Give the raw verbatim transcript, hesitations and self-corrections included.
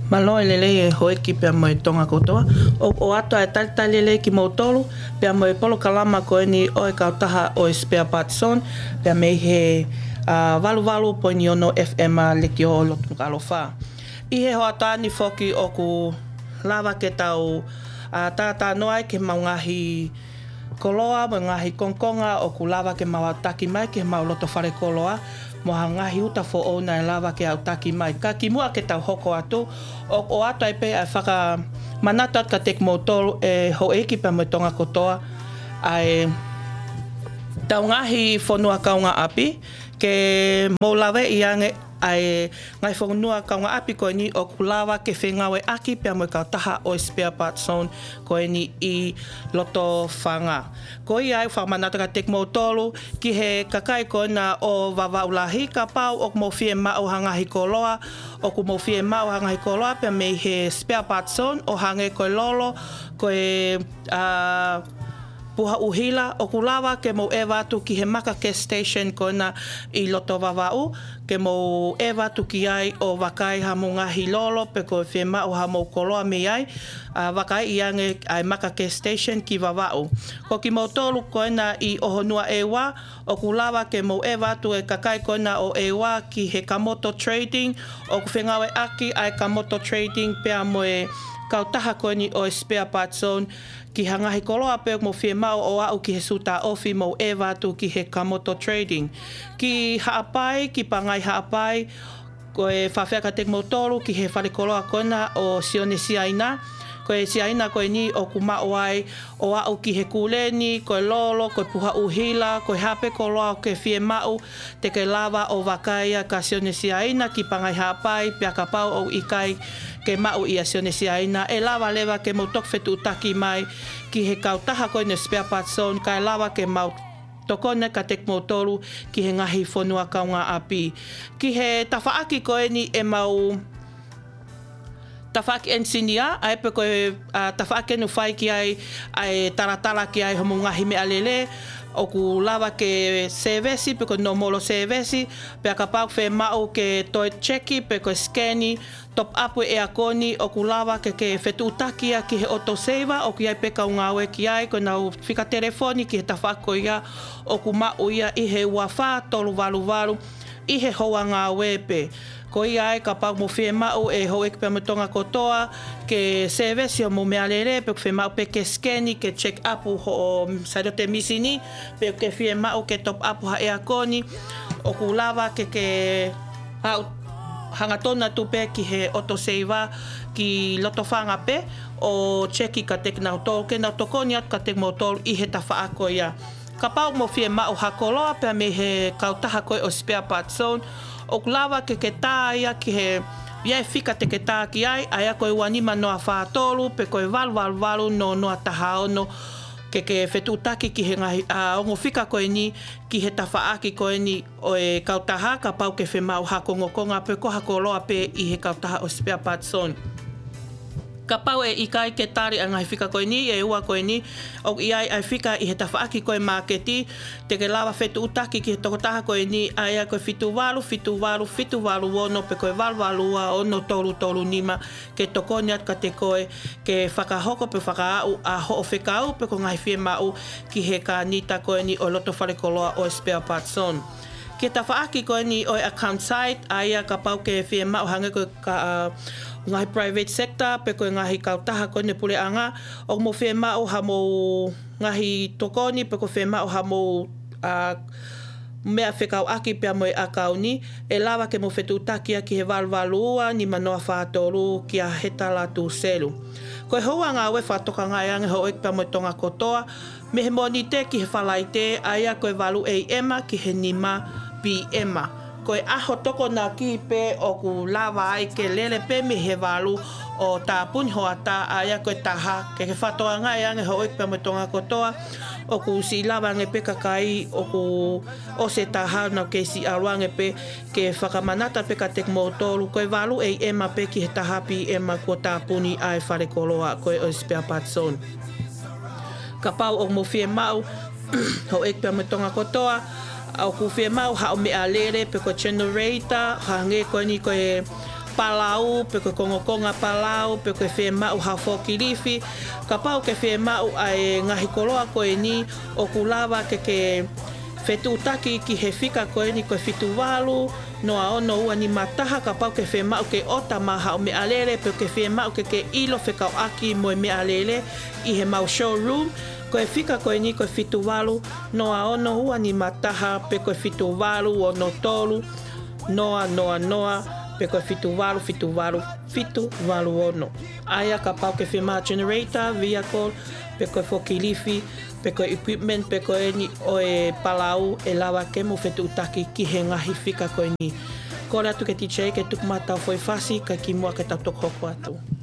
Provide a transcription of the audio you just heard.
Malo e lele e hoe ki pia mo e tonga kotoa. O, o ato e talitali lele ki mo tolu, pia mo e polo kalama ko e ni o e kautaha o e spare parts zone, pia me he uh, valu valu po ni ono F M a leki o lotu kalofa. I he hoa tāni foki o ku lava ke tau uh, tātā noai ke maungahi koloa, maungahi kongkonga o ku lava ke mau taki mai ke mau loto whare koloa. Mo hangahi uta fo o na lava ke au taki mai. Ka ki mua ke tau hoko atu. O, o atu ai pe ai whaka manata ka tek mo tolu e ho eki pa mo tonga kotoa. Ai tau ngahi whanua kaunga api. Ke mo lawe i ange ai ngai whanua kaunga api koe ni o kulawa ke whengawe aki pia mo kau taha o spare parts zone koe ni i loto whanga. Ko i ai whamanata ka tek mo tolu ki he kakai koe na o wawaulahi ka pau o mo fie mao hangahi koloa o ku mo fie mao hangahi koloa pia me he spare parts zone o hange koe lolo koe uh, puha uhila o kulawa ke mo e watu ki he maka ke station kona i loto wawau ke mo e watu ki ai o wakai ha mo ngahi lolo pe ko whi mao ha mo koloa me ai uh, wakai i ange ai maka ke station ki wawau. Ko ki mo tolu kona i ohonua e wa o kulawa ke mo e watu e kakai kona o e wa ki he Kamoto Trading o ku whengawe aki ai Kamoto Trading pia mo e kautaha koe ni o spare parts zone ki hangahi koloa pe mo fie mau o au ki he suta ofi mo e watu ki he Kamoto Trading. Ki haapai, ki pangai haapai, koe whawhiaka tek mo tolu ki he whare koloa kona o Sione Siaina. Koe Siaina koe ni o kuma o ai o au ki he kuleni, koe lolo, koe puha uhila, koe hape koloa o ke fie mau, te ke lava o wakaia ka Sione Siaina ki pangai haapai, pia ka pau o ikai ke mau ia Sione Siaina. E lava lewa ke mo tok fetu taki mai ki he kautaha koe ne spare parts zone, kai lava ke mau tokone ka tek mo tolu ki he ngahi whanua kaunga api. Ki he tawhaaki koe ni e mau tawhaaki ensinia, ai pe koe uh, tawhaaki nu whai ki ai, ai taratara ki ai homo ngahi mea lele, o ku lava ke sevesi, pe ko no molo sevesi, pe ka pau whe mau ke toi cheki, pe ko skeni, top up e a koni, o ku lava ke ke whetu utakia ki he autoseva, o ki ai pe ka ungawe ki ai, ko nau whika telefoni ki he tawhako ia, o ku mau ia i he uawha, tolu walu walu, i he hoa ngā wepe. Ko i ai ka pau mo whi mau e ho ek pe mo tonga kotoa ke sevesi o mo mea lere pe whi mau pe ke skeni ke check up ho o saido te misini pe ke whi mau ke top up ha ea koni o ku lava ke ke hau hangatona tu pe ki he autoseva ki loto whanga pe o cheki ka tek nau tolu ke nau tokoni at ka tek mo tolu i he tawha ako ia. Ka pau mo whi mau hakoloa pe me he kautaha koe o spare parts zone o kulawa ke ke tā ia ki he ia e whika te ke tā ki ai ai a koe wanima noa whātolu pe koe walu walu walu no noa taha ono ke ke whetutaki ki he ngahi a ongo whika koe ni ki he tawhaaki koe ni o e kautaha ka pau ke whemau hakongo konga pe ko hakoloa pe i he kautaha o spare parts zone. Ka pau e ikai ke tari a ngai whika koe ni, e ua koe ni, o i ai ai whika i he tawhaaki koe maketi, te ke lawa whetu utaki ki he tokotaha koe ni, ai a koe whitu walu, whitu walu, whitu walu ono, pe koe walu walua ono tolu tolu nima, ke tokoni at ka te koe, ke whakahoko pe whakaau a ho o whekau, pe ko ngai whie mau ki he ka nita koe ni o loto whare koloa o spare parts zone. Ke tawhaaki koe ni o account site, ai a ka pau ke whie mau hange koe ka uh, ngahi private sector, pe koe ngahi kautaha koe ne pule anga, o mo whi mau ha mo ngahi tokoni, pe ko whi mau ha mo uh, mea whekau aki pia mo e akau ni, e lawa ke mo whetu takia ki he walwalua ni manoa whātoru ki a heta la tu selu. Koe hoa ngā we whātoka ngai ange ho ek pia mo tonga kotoa, me he moni te ki he whalai te, aia koe walu e ema ki he nima pi ema. Koe aho toko nā ki pe o ku lawa ai ke lele pe me he walu o tā puni hoa tā aia koe taha ke ke whatoa ngai ange ho ek pia mo tonga kotoa o ku si lawa nge pe kakai o ku o se taha nau ke si aruange pe ke whakamanata pe ka tek mo tolu koe walu e ema pe ki he taha pi ema ko tā puni ai whare koloa koe o spare parts zone. Ka pau o mo fie mau ho ek pia mo tonga kotoa au ku whi mau hao mea lere pe ko generator, ha nge koe ni koe palau, pe koe kongokonga palau, pe koe whē mau hawhokirifi. Ka pau ke whē mau ai ngahi koloa koe ni o ku lawa ke ke whetūtaki ki he whika koe ni koe whitu walu, noa ono ua ni mataha ka pau ke whē mau ke ota maha o me alele, pe ke whē mau ke ke ilo whekau aki mo me alele i he mau showroom. Koe whika koe ni koe whitu walu, noa ono ua ni mataha pe koe whitu walu o no tolu, noa noa noa, pe koe whitu walu, whitu walu, whitu walu ono. Aia ka pau ke whē mau generator, vehicle, pe koe whokilifi, pe koe equipment, pe koe ni o e palau e lawa ke mo whetūtaki ki he ngahi whika koe ni. Kore atu ke teacher ke tuku matau foi fasi, ka ki mua ke tau toko hoko atu.